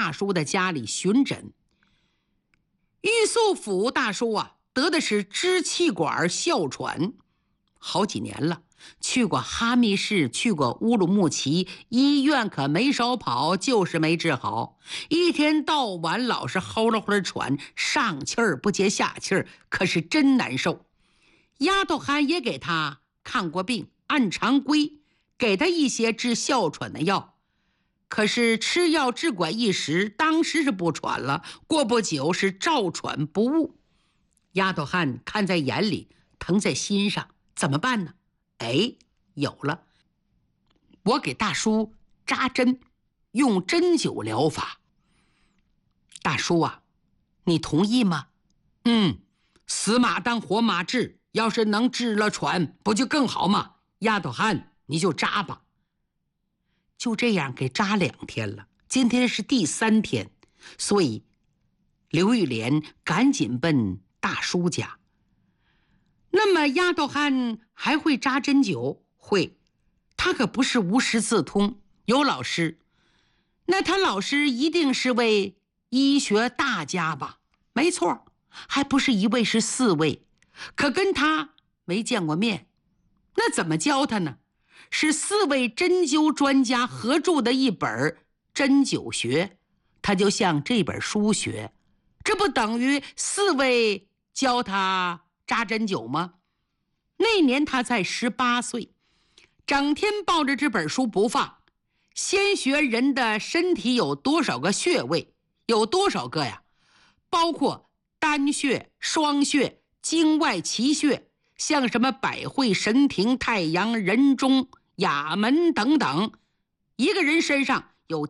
大叔的家里巡诊。玉素府大叔啊，得的是支气管哮喘，好几年了。去过哈密市，去过乌鲁木齐，医院可没少跑，就是没治好。一天到晚老是齁了会儿喘，上气儿不接下气儿，可是真难受。丫头汉也给他看过病，按常规给他一些治哮喘的药，可是吃药只管一时，当时是不喘了，过不久是照喘不误。丫头汉看在眼里，疼在心上，怎么办呢？哎，有了，我给大叔扎针，用针灸疗法。大叔啊，你同意吗？死马当活马治，要是能治了喘，不就更好吗？丫头汉，你就扎吧。就这样给扎2天了，今天是第3天，所以刘玉莲赶紧奔大叔家。那么丫头汉还会扎针灸？会，他可不是无师自通，有老师。那他老师一定是位医学大家吧？没错，还不是1位，是4位，可跟他没见过面。那怎么教他呢？是4位针灸专家合著的一本针灸学，他就向这本书学，这不等于4位教他扎针灸吗？那年他才18岁，整天抱着这本书不放，先学人的身体有多少个穴位，有多少个呀？包括单穴、双穴、经外奇穴，像什么百会、神庭、太阳、人中、哑门等等，一个人身上有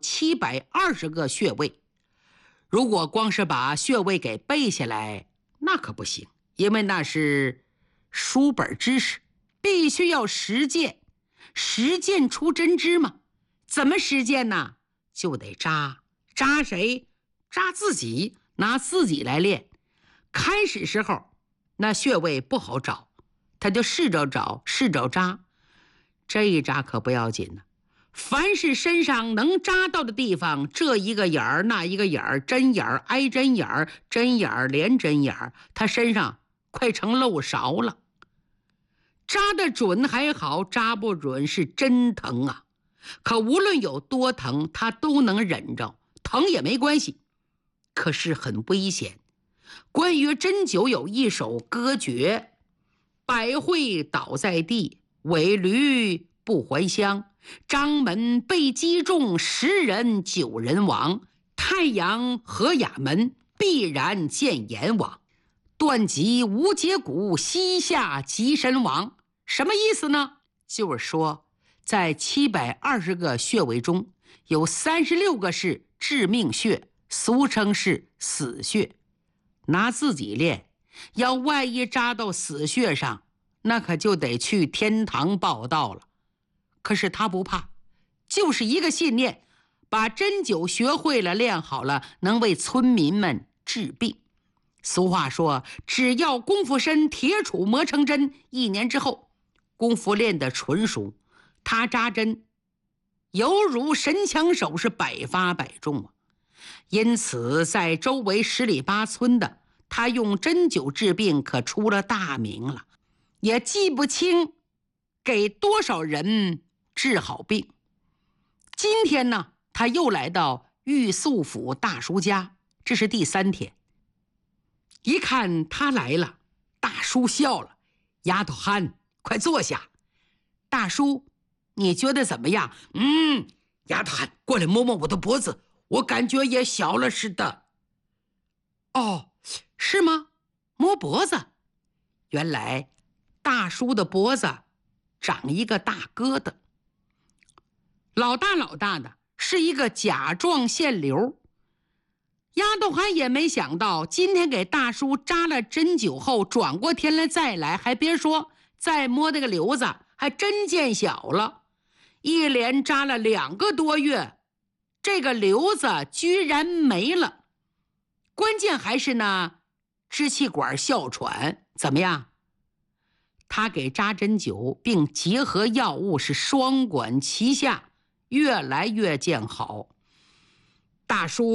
720个穴位。如果光是把穴位给背下来，那可不行，因为那是书本知识，必须要实践，实践出真知嘛。怎么实践呢？就得扎。扎谁？扎自己，拿自己来练。开始时候那穴位不好找，他就试着找，试着扎。这一扎可不要紧呢，凡是身上能扎到的地方，这一个眼儿那一个眼儿，针眼儿挨针眼儿，针眼儿连针眼儿，他身上快成漏勺了。扎得准还好，扎不准是真疼啊。可无论有多疼，他都能忍着，疼也没关系，可是很危险。关于针灸有一首歌诀：百会倒在地，尾驴不还乡，张门被击中，10人9人亡，太阳和哑门必然见阎王，断脊无节骨，膝下即身亡。什么意思呢？就是说在720个穴位中，有36个是致命穴，俗称是死穴。拿自己练，要万一扎到死穴上，那可就得去天堂报道了。可是他不怕，就是一个信念，把针灸学会了，练好了，能为村民们治病。俗话说，只要功夫深，铁杵磨成针。1年之后，功夫练得纯熟，他扎针犹如神枪手，是百发百中啊。因此在周围10里8村的，他用针灸治病可出了大名了，也记不清给多少人治好病。今天呢，他又来到玉素府大叔家，这是第3天。一看他来了，大叔笑了：丫头汉，快坐下。大叔，你觉得怎么样？丫头汉，过来摸摸我的脖子，我感觉也小了似的。哦，是吗？摸脖子？原来大叔的脖子长一个大疙瘩，老大的，是一个甲状腺瘤。丫头汉也没想到，今天给大叔扎了针灸后，转过天来再来，还别说，再摸那个瘤子还真见小了。一连扎了2个多月，这个瘤子居然没了。关键还是呢，支气管哮喘怎么样？他给扎针灸并结合药物，是双管齐下，越来越见好。大叔